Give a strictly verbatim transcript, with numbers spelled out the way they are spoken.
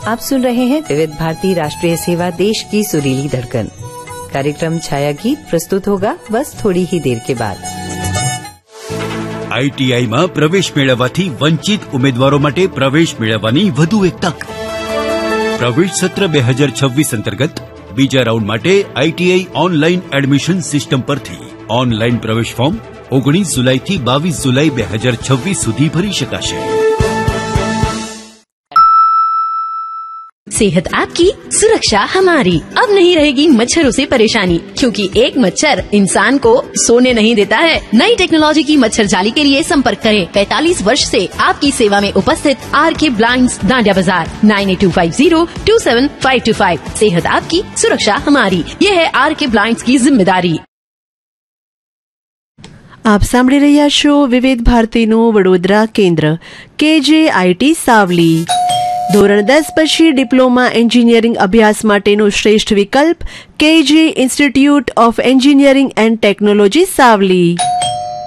आप सुन रहे हैं विविध भारती राष्ट्रीय सेवा, देश की सुरीली धड़कन। कार्यक्रम छाया गीत प्रस्तुत होगा बस थोड़ी ही देर के बाद। आईटीआई में प्रवेश मेळववाथी वंचित उम्मीदवारों माटे प्रवेश मेळववानी વધુ એક તક। प्रवेश सत्र બે હજાર છવ્વીસ अंतर्गत बीजा राउंड माटे ITI online admission system परथी online प्रवेश फॉर्म ओगनीस जुलाई थी बावीस जुलाई બે હજાર છવ્વીસ सुधी भरी शकाशे। सेहत आपकी, सुरक्षा हमारी। अब नहीं रहेगी मच्छरों से परेशानी, क्योंकि एक मच्छर इंसान को सोने नहीं देता है। नई टेक्नोलॉजी की मच्छर जाली के लिए संपर्क करें पैंतालीस वर्ष से आपकी सेवा में उपस्थित आर के ब्लाइंड्स, दांडिया बाजार, nine eight to five zero to seven five to five. सेहत आपकी, सुरक्षा हमारी, ये है आर के ब्लाइंड्स की जिम्मेदारी। आप સાંભળી રહ્યા છો વિવિધ ભારતીનું વડોદરા કેન્દ્ર કેજે આઈટી સાવલી। ધોરણ દસ પછી ડિપ્લોમા એન્જિનિયરિંગ અભ્યાસ માટેનો શ્રેષ્ઠ વિકલ્પ કેજે institute of engineering and technology Savli.